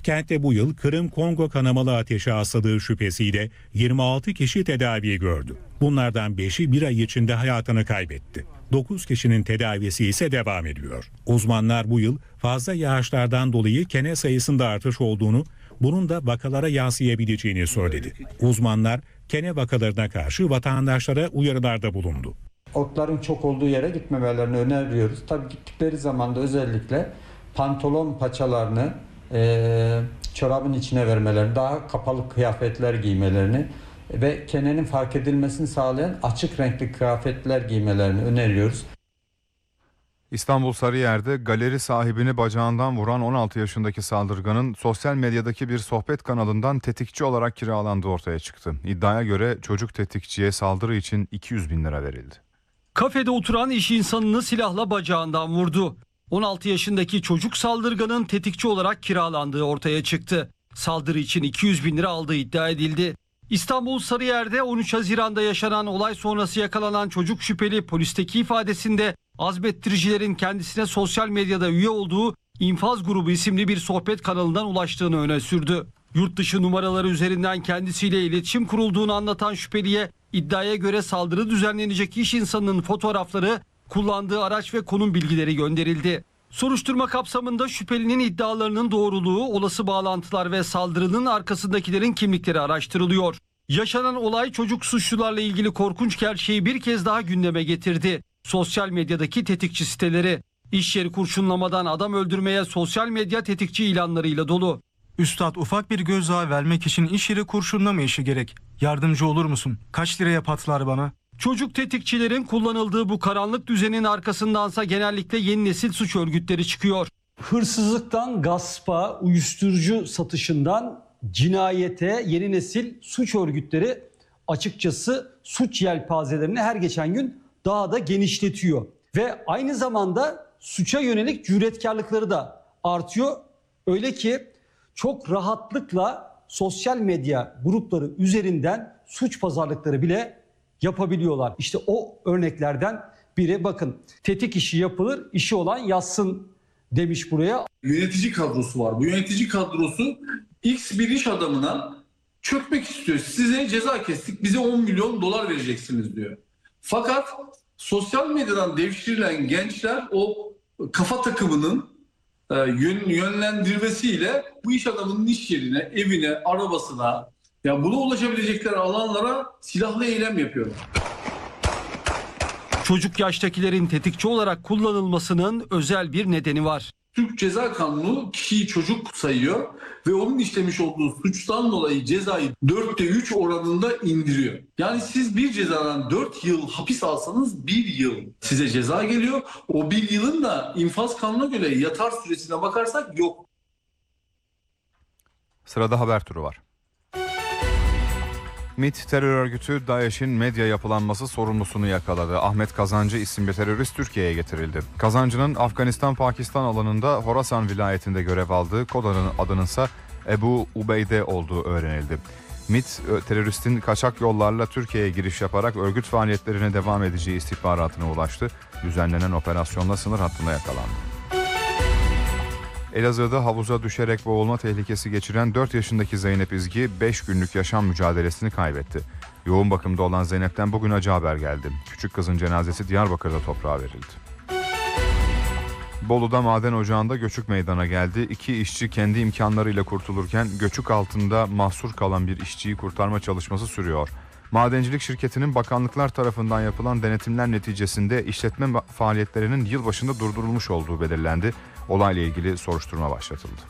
Kentte bu yıl Kırım-Kongo kanamalı ateşi hastalığı şüphesiyle 26 kişi tedavi gördü. Bunlardan 5'i bir ay içinde hayatını kaybetti. 9 kişinin tedavisi ise devam ediyor. Uzmanlar bu yıl fazla yağışlardan dolayı kene sayısında artış olduğunu, bunun da vakalara yansıyabileceğini söyledi. Uzmanlar kene vakalarına karşı vatandaşlara uyarılarda bulundu. Otların çok olduğu yere gitmemelerini öneriyoruz. Tabii gittikleri zaman da özellikle pantolon paçalarını çorabın içine vermelerini, daha kapalı kıyafetler giymelerini ve kenenin fark edilmesini sağlayan açık renkli kıyafetler giymelerini öneriyoruz. İstanbul Sarıyer'de galeri sahibini bacağından vuran 16 yaşındaki saldırganın sosyal medyadaki bir sohbet kanalından tetikçi olarak kiralandığı ortaya çıktı. İddiaya göre çocuk tetikçiye saldırı için 200 bin lira verildi. Kafede oturan iş insanını silahla bacağından vurdu. 16 yaşındaki çocuk saldırganın tetikçi olarak kiralandığı ortaya çıktı. Saldırı için 200 bin lira aldığı iddia edildi. İstanbul Sarıyer'de 13 Haziran'da yaşanan olay sonrası yakalanan çocuk şüpheli polisteki ifadesinde azmettiricilerin kendisine sosyal medyada üye olduğu İnfaz Grubu isimli bir sohbet kanalından ulaştığını öne sürdü. Yurt dışı numaraları üzerinden kendisiyle iletişim kurulduğunu anlatan şüpheliye iddiaya göre saldırı düzenlenecek iş insanının fotoğrafları, kullandığı araç ve konum bilgileri gönderildi. Soruşturma kapsamında şüphelinin iddialarının doğruluğu, olası bağlantılar ve saldırının arkasındakilerin kimlikleri araştırılıyor. Yaşanan olay çocuk suçlularla ilgili korkunç gerçeği bir kez daha gündeme getirdi. Sosyal medyadaki tetikçi siteleri, iş yeri kurşunlamadan adam öldürmeye sosyal medya tetikçi ilanlarıyla dolu. Üstad, ufak bir gözdağı vermek için iş yeri kurşunlama işi gerek. Yardımcı olur musun? Kaç liraya patlar bana? Çocuk tetikçilerin kullanıldığı bu karanlık düzenin arkasındansa genellikle yeni nesil suç örgütleri çıkıyor. Hırsızlıktan gaspa, uyuşturucu satışından cinayete yeni nesil suç örgütleri açıkçası suç yelpazelerini her geçen gün daha da genişletiyor. Ve aynı zamanda suça yönelik cüretkarlıkları da artıyor. Öyle ki çok rahatlıkla sosyal medya grupları üzerinden suç pazarlıkları bile yapabiliyorlar. İşte o örneklerden biri, bakın, tetik işi yapılır, işi olan yazsın demiş buraya. Yönetici kadrosu var. Bu yönetici kadrosu X bir iş adamına çökmek istiyor. Size ceza kestik, bize 10 milyon dolar vereceksiniz diyor. Fakat sosyal medyadan devşirilen gençler o kafa takımının yönlendirmesiyle bu iş adamının iş yerine, evine, arabasına, ya buna ulaşabilecekleri alanlara silahlı eylem yapıyorlar. Çocuk yaştakilerin tetikçi olarak kullanılmasının özel bir nedeni var. Türk Ceza Kanunu kişiyi çocuk sayıyor ve onun işlemiş olduğu suçtan dolayı cezayı 4'te 3 oranında indiriyor. Yani siz bir cezadan 4 yıl hapis alsanız 1 yıl size ceza geliyor. O 1 yılın da infaz kanununa göre yatar süresine bakarsak yok. Sırada haber turu var. MİT terör örgütü DAEŞ'in medya yapılanması sorumlusunu yakaladı. Ahmet Kazancı isimli terörist Türkiye'ye getirildi. Kazancı'nın Afganistan-Pakistan alanında Horasan vilayetinde görev aldığı, kod adının ise Ebu Ubeyde olduğu öğrenildi. MİT, teröristin kaçak yollarla Türkiye'ye giriş yaparak örgüt faaliyetlerine devam edeceği istihbaratına ulaştı. Düzenlenen operasyonla sınır hattına yakalandı. Elazığ'da havuza düşerek boğulma tehlikesi geçiren 4 yaşındaki Zeynep İzgi 5 günlük yaşam mücadelesini kaybetti. Yoğun bakımda olan Zeynep'ten bugün acı haber geldi. Küçük kızın cenazesi Diyarbakır'da toprağa verildi. Bolu'da maden ocağında göçük meydana geldi. 2 işçi kendi imkanlarıyla kurtulurken göçük altında mahsur kalan bir işçiyi kurtarma çalışması sürüyor. Madencilik şirketinin bakanlıklar tarafından yapılan denetimler neticesinde işletme faaliyetlerinin yılbaşında durdurulmuş olduğu belirlendi. Olayla ilgili soruşturma başlatıldı.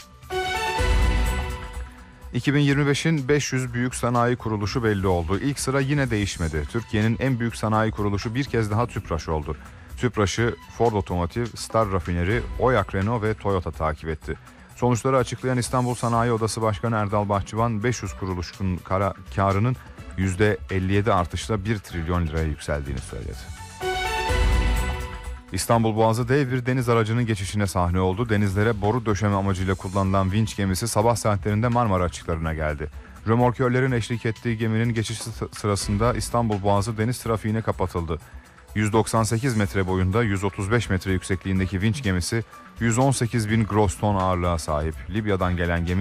2025'in 500 büyük sanayi kuruluşu belli oldu. İlk sıra yine değişmedi. Türkiye'nin en büyük sanayi kuruluşu bir kez daha Tüpraş oldu. Tüpraş'ı Ford Otomotiv, Star Rafineri, Oyak Renault ve Toyota takip etti. Sonuçları açıklayan İstanbul Sanayi Odası Başkanı Erdal Bahçıvan, 500 kuruluşun karının %57 artışla 1 trilyon liraya yükseldiğini söyledi. İstanbul Boğazı dev bir deniz aracının geçişine sahne oldu. Denizlere boru döşeme amacıyla kullanılan vinç gemisi sabah saatlerinde Marmara açıklarına geldi. Römorkörlerin eşlik ettiği geminin geçişi sırasında İstanbul Boğazı deniz trafiğine kapatıldı. 198 metre boyunda, 135 metre yüksekliğindeki vinç gemisi 118 bin gross ton ağırlığa sahip. Libya'dan gelen gemi